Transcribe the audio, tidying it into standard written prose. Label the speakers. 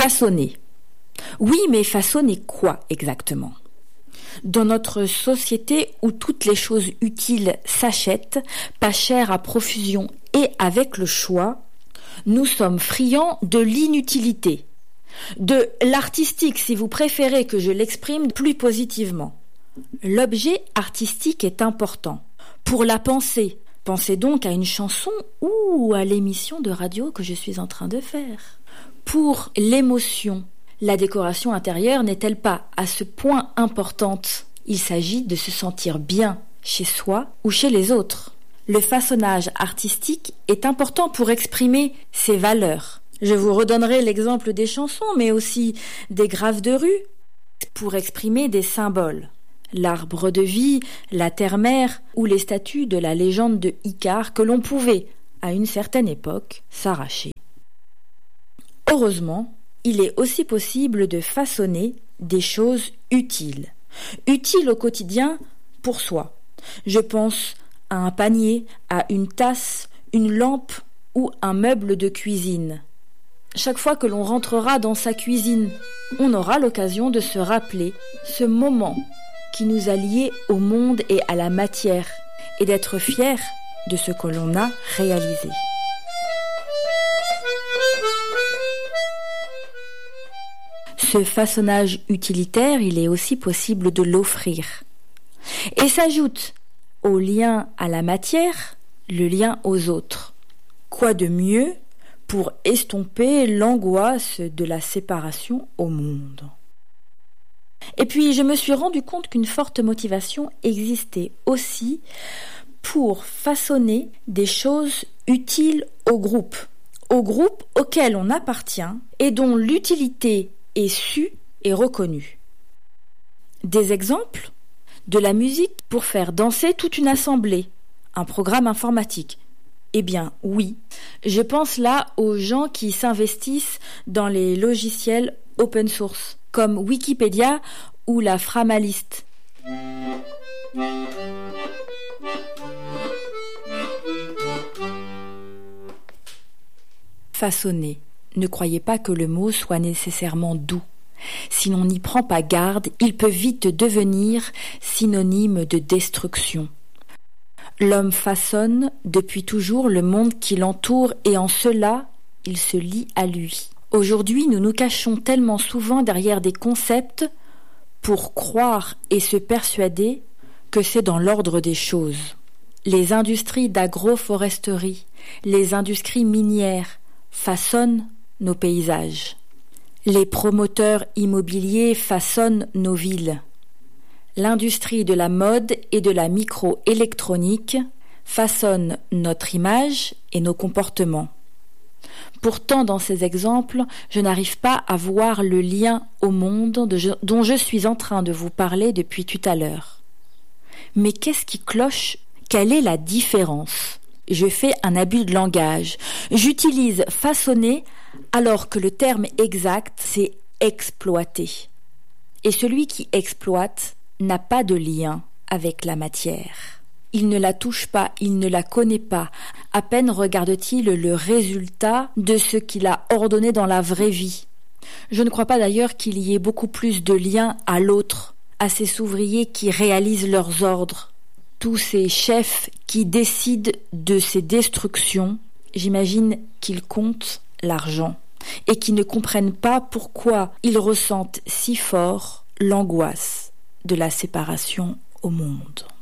Speaker 1: Façonner. Oui, mais façonner quoi exactement ? Dans notre société où toutes les choses utiles s'achètent, pas cher à profusion et avec le choix, nous sommes friands de l'inutilité, de l'artistique si vous préférez que je l'exprime plus positivement. L'objet artistique est important. Pour la pensée, pensez donc à une chanson ou à l'émission de radio que je suis en train de faire. Pour l'émotion, la décoration intérieure n'est-elle pas à ce point importante ? Il s'agit de se sentir bien chez soi ou chez les autres. Le façonnage artistique est important pour exprimer ses valeurs. Je vous redonnerai l'exemple des chansons, mais aussi des graves de rue, pour exprimer des symboles. L'arbre de vie, la terre-mère ou les statues de la légende de Icare que l'on pouvait, à une certaine époque, s'arracher. Heureusement, il est aussi possible de façonner des choses utiles. Utiles au quotidien pour soi. Je pense à un panier, à une tasse, une lampe ou un meuble de cuisine. Chaque fois que l'on rentrera dans sa cuisine, on aura l'occasion de se rappeler ce moment qui nous a liés au monde et à la matière, et d'être fiers de ce que l'on a réalisé. Ce façonnage utilitaire, il est aussi possible de l'offrir. Et s'ajoute au lien à la matière, le lien aux autres. Quoi de mieux pour estomper l'angoisse de la séparation au monde ? Et puis, je me suis rendu compte qu'une forte motivation existait aussi pour façonner des choses utiles au groupe auquel on appartient et dont l'utilité est su et reconnu. Des exemples ? De la musique pour faire danser toute une assemblée, un programme informatique. Eh bien, oui. Je pense là aux gens qui s'investissent dans les logiciels open source, comme Wikipédia ou la Framalist. Façonner. Ne croyez pas que le mot soit nécessairement doux. Si l'on n'y prend pas garde, il peut vite devenir synonyme de destruction. L'homme façonne depuis toujours le monde qui l'entoure et en cela, il se lie à lui. Aujourd'hui, nous nous cachons tellement souvent derrière des concepts pour croire et se persuader que c'est dans l'ordre des choses. Les industries d'agroforesterie, les industries minières façonnent nos paysages. Les promoteurs immobiliers façonnent nos villes. L'industrie de la mode et de la microélectronique façonne notre image et nos comportements. Pourtant, dans ces exemples, je n'arrive pas à voir le lien au monde dont je suis en train de vous parler depuis tout à l'heure. Mais qu'est-ce qui cloche ? Quelle est la différence ? Je fais un abus de langage. J'utilise façonner alors que le terme exact, c'est exploiter. Et celui qui exploite n'a pas de lien avec la matière. Il ne la touche pas, il ne la connaît pas. À peine regarde-t-il le résultat de ce qu'il a ordonné dans la vraie vie. Je ne crois pas d'ailleurs qu'il y ait beaucoup plus de lien à l'autre, à ces ouvriers qui réalisent leurs ordres. Tous ces chefs qui décident de ces destructions, j'imagine qu'ils comptent l'argent et qui ne comprennent pas pourquoi ils ressentent si fort l'angoisse de la séparation au monde.